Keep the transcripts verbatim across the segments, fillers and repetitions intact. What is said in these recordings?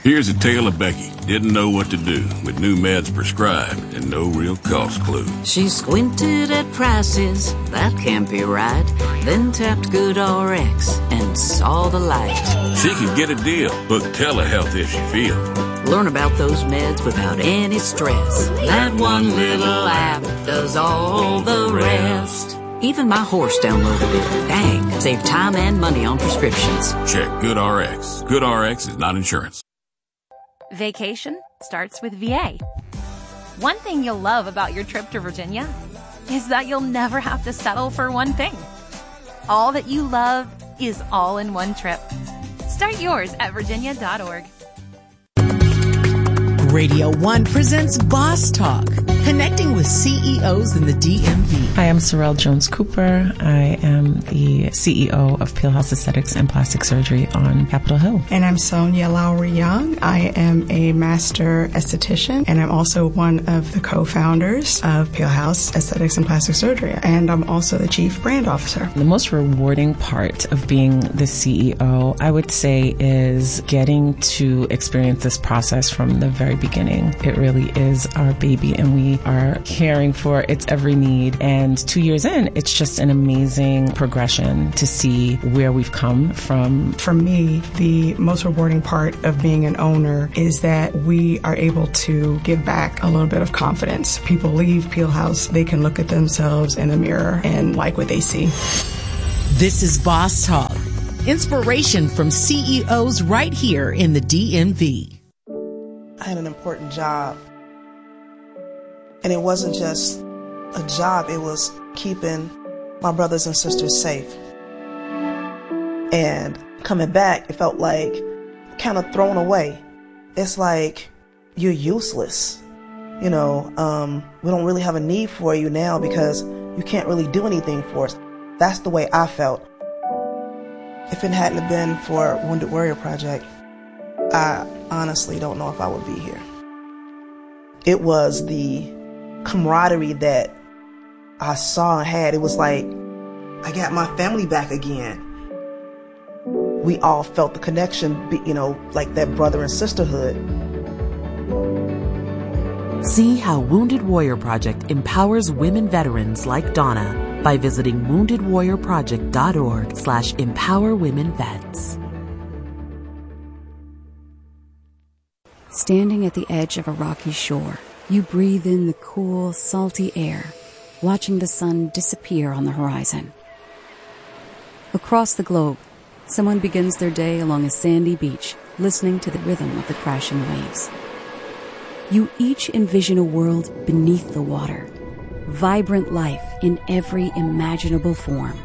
Here's a tale of Becky. Didn't know what to do with new meds prescribed and no real cost clue. She squinted at prices, that can't be right. Then tapped GoodRx and saw the light. She could get a deal. Book telehealth if she feels. Learn about those meds without any stress. That one little app does all the rest. Even my horse downloaded it. Dang, save time and money on prescriptions. Check GoodRx. GoodRx is not insurance. Vacation starts with V A. One thing you'll love about your trip to Virginia is that you'll never have to settle for one thing. All that you love is all in one trip. Start yours at virginia dot org. Radio One presents Boss Talk, connecting with C E Os in the D M V. Hi, I'm Sorrell Jones-Cooper. I am the C E O of Peel House Aesthetics and Plastic Surgery on Capitol Hill. And I'm Sonia Lowry Young. I am a master esthetician, and I'm also one of the co-founders of Peel House Aesthetics and Plastic Surgery. And I'm also the chief brand officer. The most rewarding part of being the C E O, I would say, is getting to experience this process from the very beginning. It really is our baby, and we are caring for its every need. And two years in, it's just an amazing progression to see where we've come from. For me, the most rewarding part of being an owner is that we are able to give back a little bit of confidence. People leave Peel House, they can look at themselves in the mirror and like what they see. This is Boss Talk, inspiration from C E Os right here in the D M V. I had an important job, and it wasn't just a job, it was keeping my brothers and sisters safe. And coming back, it felt like kind of thrown away. It's like you're useless. You know, um, we don't really have a need for you now because you can't really do anything for us. That's the way I felt. If it hadn't been for Wounded Warrior Project, I honestly don't know if I would be here. It was the camaraderie that I saw and had. It was like, I got my family back again. We all felt the connection, you know, like that brother and sisterhood. See how Wounded Warrior Project empowers women veterans like Donna by visiting wounded warrior project dot org slash empower women vets. Standing at the edge of a rocky shore, you breathe in the cool, salty air, watching the sun disappear on the horizon. Across the globe, someone begins their day along a sandy beach, listening to the rhythm of the crashing waves. You each envision a world beneath the water, vibrant life in every imaginable form.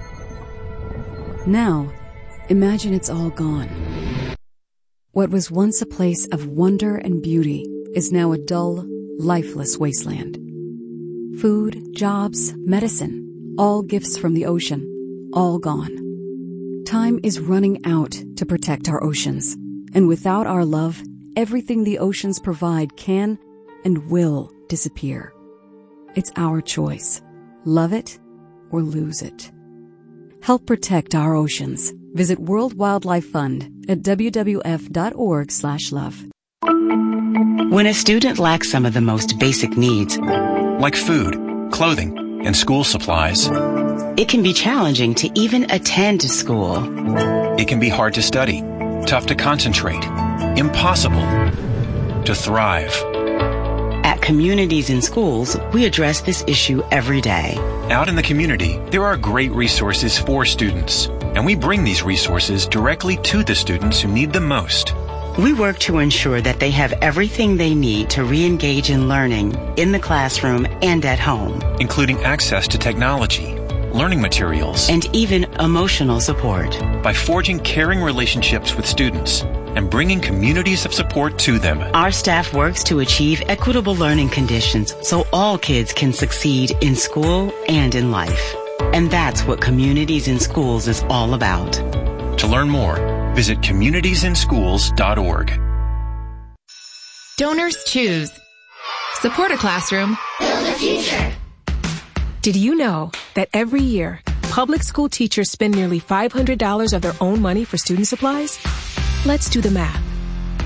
Now, imagine it's all gone. What was once a place of wonder and beauty is now a dull, lifeless wasteland. Food, jobs, medicine, all gifts from the ocean, all gone. Time is running out to protect our oceans, and without our love, everything the oceans provide can and will disappear. It's our choice. Love it or lose it. Help protect our oceans. Visit World Wildlife Fund at w w f dot org slash love. When a student lacks some of the most basic needs, like food, clothing, and school supplies, it can be challenging to even attend school. It can be hard to study, tough to concentrate, impossible to thrive. At Communities in Schools, we address this issue every day. Out in the community, there are great resources for students, and we bring these resources directly to the students who need them most. We work to ensure that they have everything they need to re-engage in learning in the classroom and at home, including access to technology, learning materials, and even emotional support. By forging caring relationships with students and bringing communities of support to them, our staff works to achieve equitable learning conditions so all kids can succeed in school and in life. And that's what Communities in Schools is all about. To learn more, visit communities in schools dot org. Donors choose. Support a classroom. Build a future. Did you know that every year, public school teachers spend nearly five hundred dollars of their own money for student supplies? Let's do the math.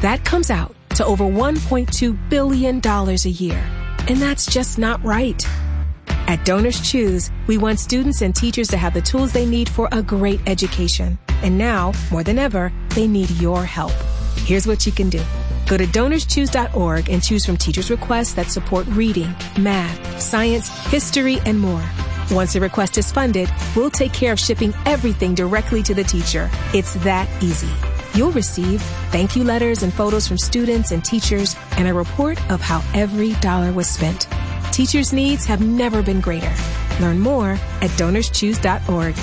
That comes out to over one point two billion dollars a year. And that's just not right. At Donors Choose, we want students and teachers to have the tools they need for a great education. And now, more than ever, they need your help. Here's what you can do. Go to donors choose dot org and choose from teachers' requests that support reading, math, science, history, and more. Once a request is funded, we'll take care of shipping everything directly to the teacher. It's that easy. You'll receive thank you letters and photos from students and teachers and a report of how every dollar was spent. Teachers' needs have never been greater. Learn more at donors choose dot org.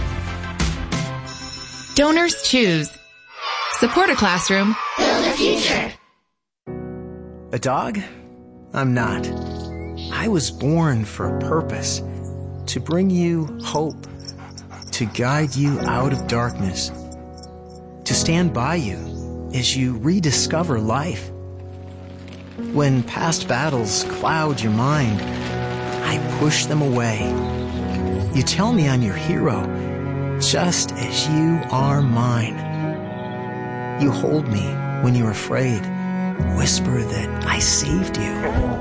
Donors Choose. Support a classroom. Build a future. A dog? I'm not. I was born for a purpose. To bring you hope. To guide you out of darkness. To stand by you as you rediscover life. When past battles cloud your mind, I push them away. You tell me I'm your hero, just as you are mine. You hold me when you're afraid, whisper that I saved you.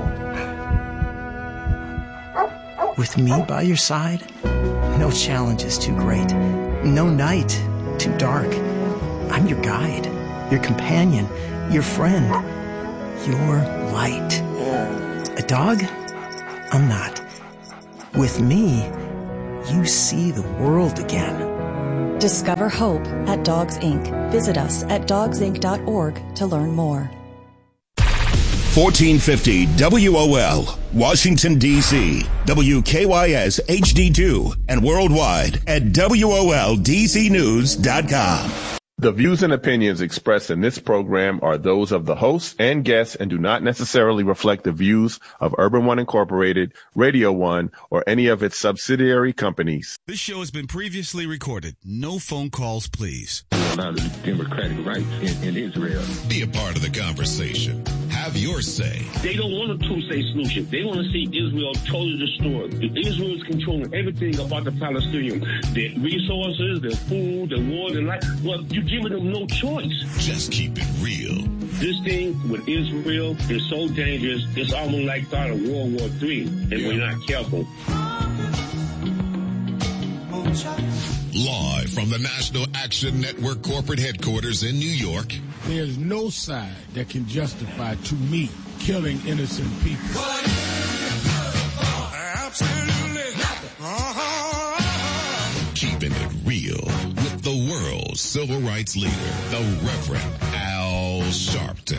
With me by your side, no challenge is too great, no night too dark. I'm your guide, your companion, your friend, your light. A dog? I'm not. With me, you see the world again. Discover hope at Dogs Incorporated. Visit us at dogs inc dot org to learn more. fourteen fifty W O L, Washington, D C, W K Y S H D two, and worldwide at W O L D C news dot com. The views and opinions expressed in this program are those of the hosts and guests and do not necessarily reflect the views of Urban One Incorporated, Radio One, or any of its subsidiary companies. This show has been previously recorded. No phone calls, please. Allow the democratic rights in, in Israel. Be a part of the conversation. Have your say. They don't want a two-state solution. They want to see Israel totally destroyed. Israel is controlling everything about the Palestinians. Their resources, their food, their water, their life. Well, you're giving them no choice. Just keep it real. This thing with Israel is so dangerous, it's almost like thought of World War Three, if yeah. we're not careful. Live from the National Action Network corporate headquarters in New York. There's no side that can justify, to me, killing innocent people. Absolutely nothing. Uh-huh. Keeping it real with the world's civil rights leader, the Reverend Al Sharpton.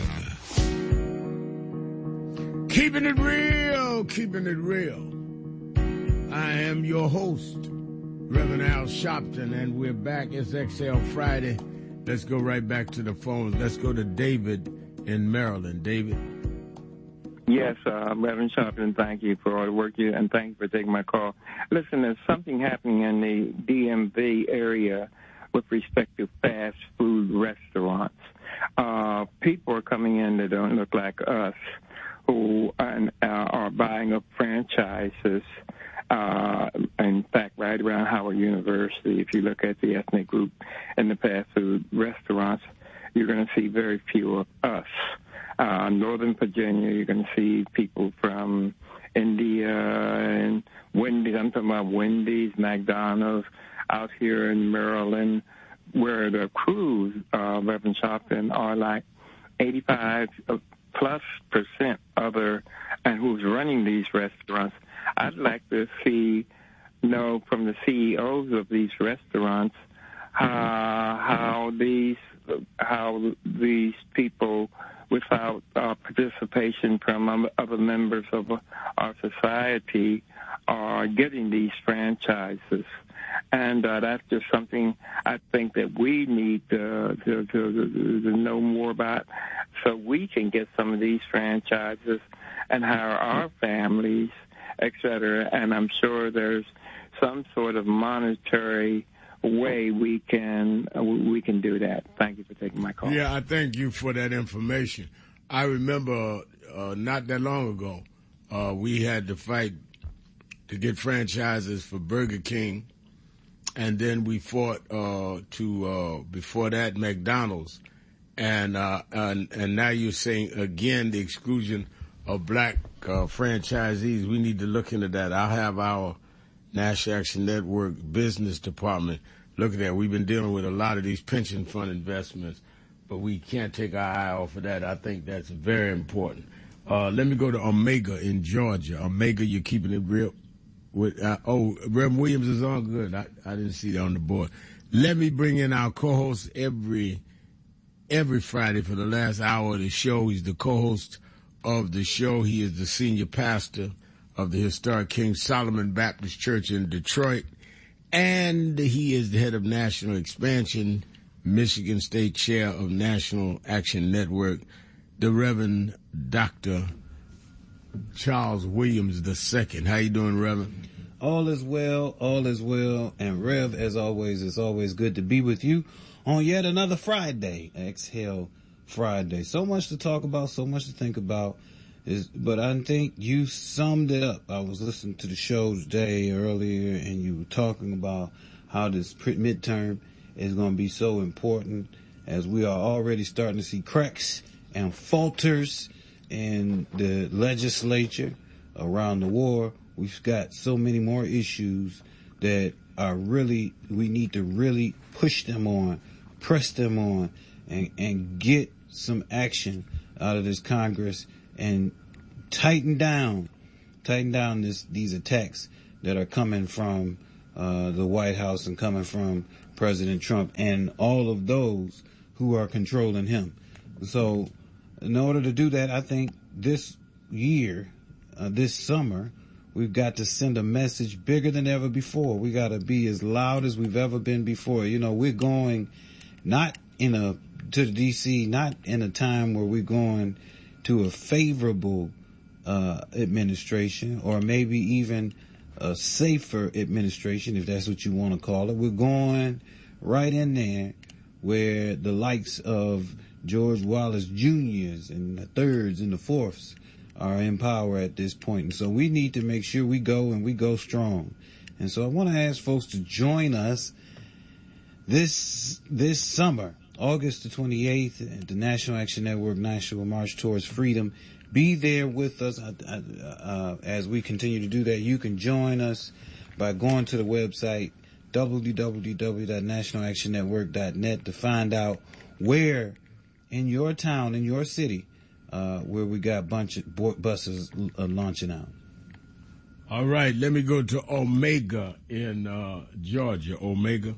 Keeping it real, keeping it real. I am your host, Reverend Al Sharpton, and we're back. It's X L Friday. Let's go right back to the phones. Let's go to David in Maryland. David. Yes, uh, Reverend Sharpton, thank you for all the work you, and thank you for taking my call. Listen, there's something happening in the D M V area with respect to fast food restaurants. Uh, people are coming in that don't look like us, who are, uh, are buying up franchises. Uh, in fact, right around Howard University, if you look at the ethnic group in the fast food restaurants, you're going to see very few of us. Uh, Northern Virginia, you're going to see people from India and Wendy's. I'm talking about Wendy's, McDonald's, out here in Maryland, where the crews, uh, Reverend Sharpton, are like eighty-five plus percent other, and who's running these restaurants. I'd like to see, know from the C E Os of these restaurants uh, how these how these people, without uh, participation from other members of our society, are getting these franchises. And uh, that's just something I think that we need to, to, to, to know more about, so we can get some of these franchises and hire our families, et cetera. And I'm sure there's some sort of monetary way we can uh, we can do that. Thank you for taking my call. Yeah, I thank you for that information. I remember uh, not that long ago, uh, we had to fight to get franchises for Burger King, and then we fought uh, to uh, before that McDonald's, And, uh, and and now you're saying, again, the exclusion of black uh, franchisees. We need to look into that. I'll have our National Action Network business department look at that. We've been dealing with a lot of these pension fund investments, but we can't take our eye off of that. I think that's very important. Uh, let me go to Omega in Georgia. Omega, you're keeping it real. With uh, oh, Reverend Williams is on. Good. I, I didn't see that on the board. Let me bring in our co-host every every Friday for the last hour of the show. He's the co-host of the show. He is the senior pastor of the historic King Solomon Baptist Church in Detroit, and he is the head of National Expansion, Michigan State Chair of National Action Network, the Reverend Doctor Charles Williams the Second. How you doing, Reverend? All is well, all is well, and Rev, as always, it's always good to be with you on yet another Friday, Exhale Friday. So much to talk about, so much to think about, is, but I think you summed it up. I was listening to the show today earlier, and you were talking about how this midterm is going to be so important, as we are already starting to see cracks and falters in the legislature around the war. We've got so many more issues that are really, we need to really push them on, press them on, and, and get some action out of this Congress and tighten down, tighten down this, these attacks that are coming from uh, the White House and coming from President Trump and all of those who are controlling him. So in order to do that, I think this year, uh, this summer, we've got to send a message bigger than ever before. We got to be as loud as we've ever been before. You know, we're going not in a, to the D C, not in a time where we're going to a favorable, uh, administration, or maybe even a safer administration, if that's what you want to call it. We're going right in there where the likes of George Wallace Juniors and the thirds and the fourths are in power at this point. And so we need to make sure we go and we go strong. And so I want to ask folks to join us this this summer, August the twenty-eighth, at the National Action Network National March Towards Freedom. Be there with us uh, uh, as we continue to do that. You can join us by going to the website w w w dot national action network dot net to find out where in your town, in your city, uh, where we got a bunch of buses uh, launching out. All right, let me go to Omega in uh, Georgia. Omega.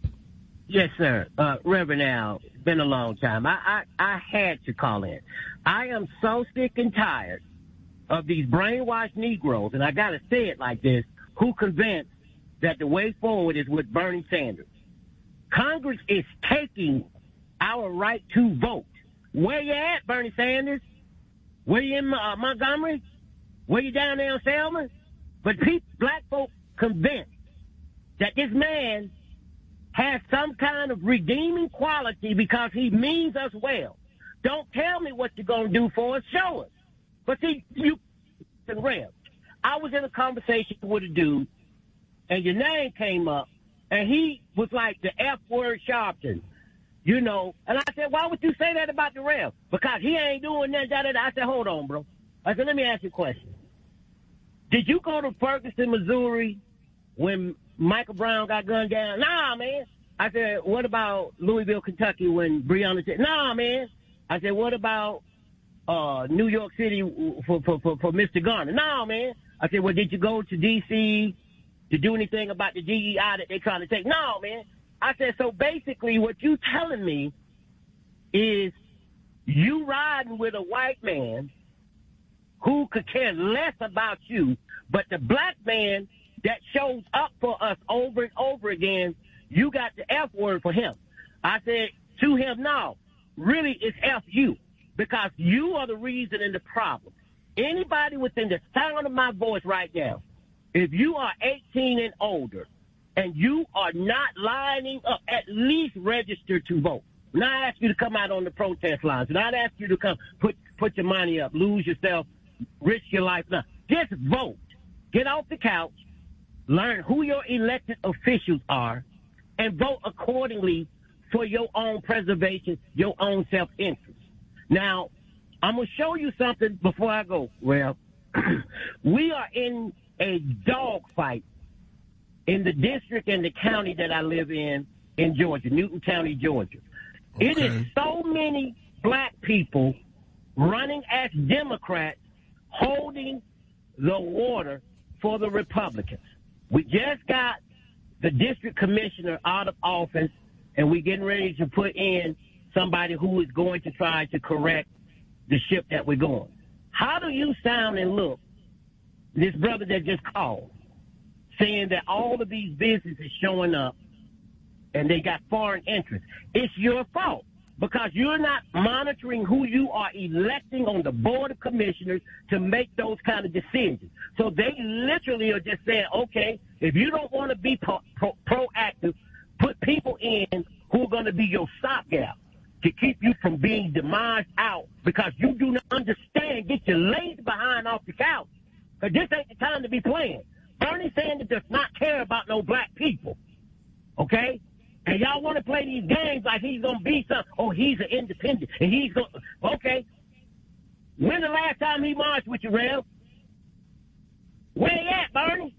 Yes, sir. Uh, Reverend Al, it's been a long time. I, I, I had to call in. I am so sick and tired of these brainwashed Negroes, and I got to say it like this, who convinced that the way forward is with Bernie Sanders. Congress is taking our right to vote. Where you at, Bernie Sanders? Where you in uh, Montgomery? Where you down there in Selma? But people, black folk convinced that this man has some kind of redeeming quality because he means us well. Don't tell me what you're going to do for us. Show us. But see, you and Rev, I was in a conversation with a dude, and your name came up, and he was like the F word Sharpton. You know, and I said, why would you say that about the Rev? Because he ain't doing that, da, da, da. I said, hold on, bro. I said, let me ask you a question. Did you go to Ferguson, Missouri when Michael Brown got gunned down? Nah, man. I said, what about Louisville, Kentucky when Breonna said, nah, man. I said, what about uh, New York City for, for, for, for Mister Garner? Nah, man. I said, well, did you go to D C to do anything about the D E I that they trying to take? No, man. I said, so basically what you telling me is you riding with a white man who could care less about you, but the black man that shows up for us over and over again, you got the F word for him. I said to him, no, really it's F you, because you are the reason and the problem. Anybody within the sound of my voice right now, if you are eighteen and older and you are not lining up, at least register to vote. Not ask you to come out on the protest lines. Not ask you to come put put your money up, lose yourself, risk your life. No, just vote. Get off the couch, learn who your elected officials are, and vote accordingly for your own preservation, your own self-interest. Now, I'm going to show you something before I go. Well, we are in a dogfight in the district and the county that I live in, in Georgia, Newton County, Georgia. Okay. It is so many black people running as Democrats holding the water for the Republicans. We just got the district commissioner out of office, and we're getting ready to put in somebody who is going to try to correct the ship that we're going. How do you sound and look, this brother that just called, saying that all of these businesses showing up and they got foreign interests? It's your fault because you're not monitoring who you are electing on the board of commissioners to make those kind of decisions. So they literally are just saying, okay, if you don't want to be pro- pro- proactive, put people in who are going to be your stopgap to keep you from being demised out because you do not understand. Get your lazy behind off the couch because this ain't the time to be playing. Bernie Sanders does not care about no black people, okay? And y'all want to play these games like he's going to be some, oh, he's an independent, and he's going to, okay. When the last time he marched with you, Rev? Where you at, Bernie?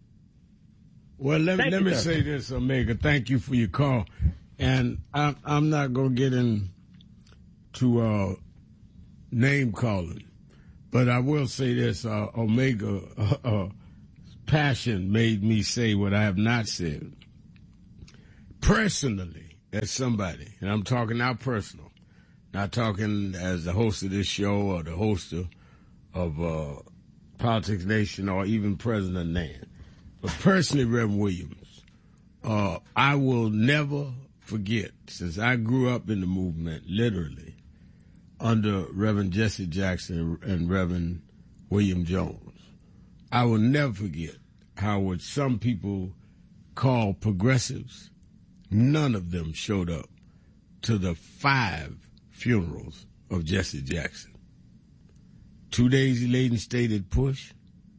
Well, let, Thank let you, me sir. say this, Omega. Thank you for your call. And I'm, I'm not going to get into uh, name calling, but I will say this, uh, Omega, uh, uh, passion made me say what I have not said. Personally, as somebody, and I'm talking now personal, not talking as the host of this show or the host of, of uh, Politics Nation or even President Nan, but personally, Reverend Williams, uh, I will never forget, since I grew up in the movement, literally, under Reverend Jesse Jackson and Reverend William Jones, I will never forget how what some people call progressives, none of them showed up to the five funerals of Jesse Jackson. Two days he laid in state at Push.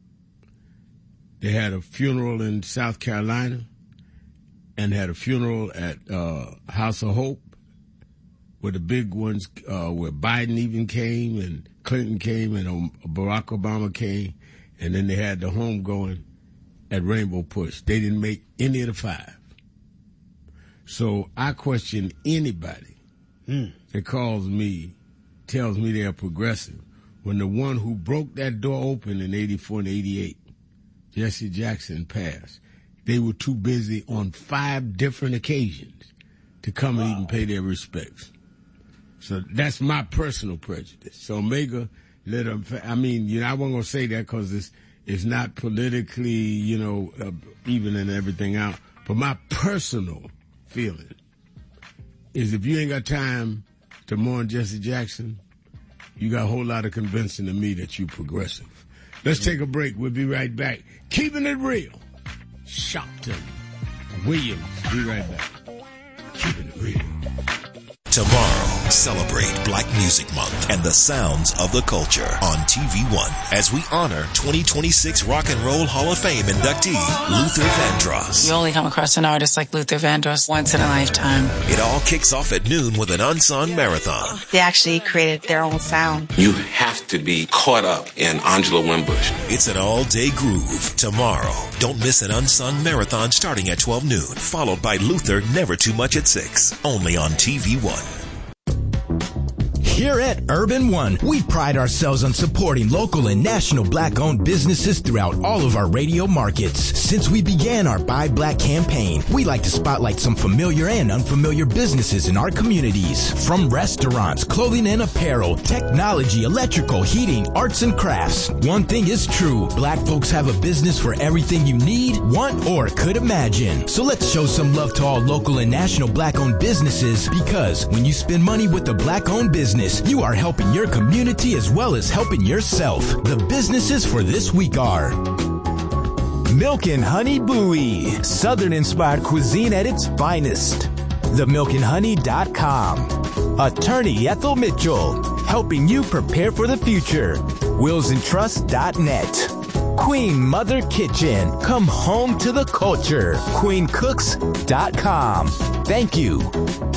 They had a funeral in South Carolina and had a funeral at uh, House of Hope where the big ones, uh, where Biden even came and Clinton came and um, Barack Obama came. And then they had the homegoing at Rainbow Push. They didn't make any of the five. So I question anybody mm. that calls me, tells me they're progressive, when the one who broke that door open in eighty-four and eighty-eight, Jesse Jackson, passed. They were too busy on five different occasions to come wow. and even pay their respects. So that's my personal prejudice. So Omega, let them, I mean, you know, I wasn't going to say that because it's, it's not politically, you know, uh, even and everything out. But my personal feeling is if you ain't got time to mourn Jesse Jackson, you got a whole lot of convincing to me that you progressive. Let's take a break. We'll be right back. Keeping it real. Shopton Williams. Be right back. Keeping it real. Tomorrow, celebrate Black Music Month and the sounds of the culture on T V One as we honor twenty twenty-six Rock and Roll Hall of Fame inductee Luther Vandross. You only come across an artist like Luther Vandross once in a lifetime. It all kicks off at noon with an unsung marathon. They actually created their own sound. You have to be caught up in Angela Wimbush. It's an all-day groove tomorrow. Don't miss an unsung marathon starting at twelve noon, followed by Luther Never Too Much at six, only on T V One. Here at Urban One, we pride ourselves on supporting local and national black-owned businesses throughout all of our radio markets. Since we began our Buy Black campaign, we like to spotlight some familiar and unfamiliar businesses in our communities. From restaurants, clothing and apparel, technology, electrical, heating, arts and crafts. One thing is true, black folks have a business for everything you need, want, or could imagine. So let's show some love to all local and national black-owned businesses, because when you spend money with a black-owned business, you are helping your community as well as helping yourself. The businesses for this week are Milk and Honey Bowie, Southern-inspired cuisine at its finest. the milk and honey dot com. Attorney Ethel Mitchell, helping you prepare for the future. wills and trust dot net. Queen Mother Kitchen, come home to the culture. queen cooks dot com. Thank you.